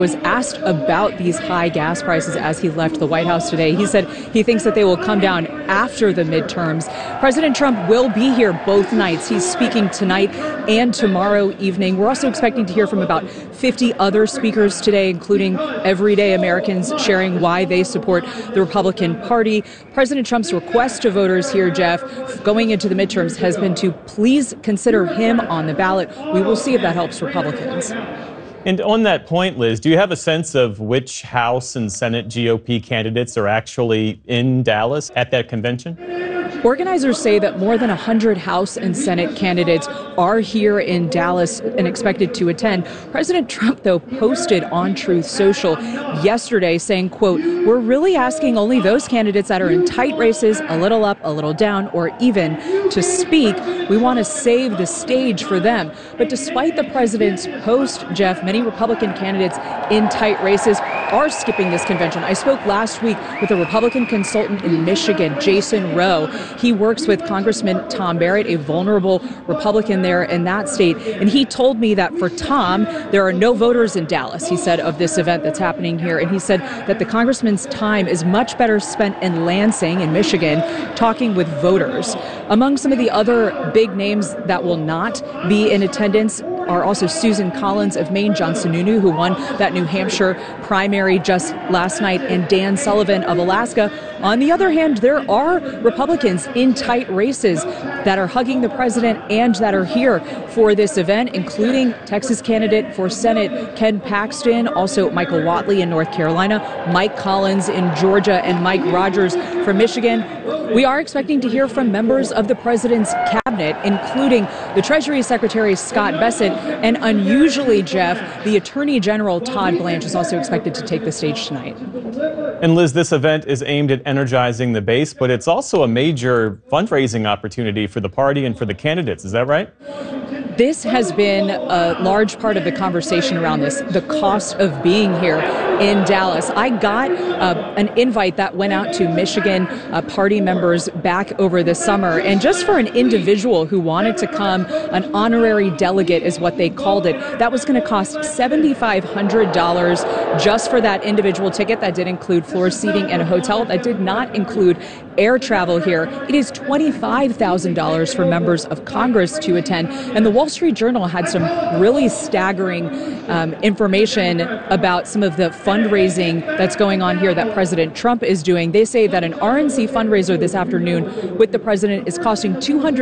Was asked about these high gas prices as he left the White House today. He said he thinks that they will come down after the midterms. President Trump will be here both nights. He's speaking tonight and tomorrow evening. We're also expecting to hear from about 50 other speakers today, including everyday Americans sharing why they support the Republican Party. President Trump's request to voters here, Jeff, going into the midterms has been to please consider him on the ballot. We will see if that helps Republicans. And on that point, Liz, do you have a sense of which House and Senate GOP candidates are actually in Dallas at that convention? Organizers say that more than 100 House and Senate candidates are here in Dallas and expected to attend. President Trump, though, posted on Truth Social yesterday saying, quote, "We're really asking only those candidates that are in tight races, a little up, a little down, or even to speak. We want to save the stage for them." But despite the president's post, Jeff, many Republican candidates in tight races are skipping this convention. I spoke last week with a Republican consultant in Michigan, Jason Rowe. He works with Congressman Tom Barrett, a vulnerable Republican there in that state. And he told me that for Tom, there are no voters in Dallas, he said, of this event that's happening here. And he said that the congressman's time is much better spent in Lansing, in Michigan, talking with voters. Among some of the other big names that will not be in attendance are also Susan Collins of Maine, John Sununu, who won that New Hampshire primary just last night, and Dan Sullivan of Alaska. On the other hand, there are Republicans in tight races that are hugging the president and that are here for this event, including Texas candidate for Senate Ken Paxton, also Michael Whatley in North Carolina, Mike Collins in Georgia, and Mike Rogers from Michigan. We are expecting to hear from members of the president's cabinet, including the Treasury Secretary Scott Bessent, and unusually, Jeff, the Attorney General Todd Blanche is also expected to take the stage tonight. And Liz, this event is aimed at energizing the base, but it's also a major fundraising opportunity for the party and for the candidates. Is that right? This has been a large part of the conversation around this, the cost of being here in Dallas. I got an invite that went out to Michigan party members back over the summer. And just for an individual who wanted to come, an honorary delegate is what they called it, that was going to cost $7,500 just for that individual ticket. That did include floor seating and a hotel. That did not include air travel here. It is $25,000 for members of Congress to attend. And the Wall Street Journal had some really staggering information about some of the fundraising that's going on here that President Trump is doing. They say that an RNC fundraiser this afternoon with the president is costing $200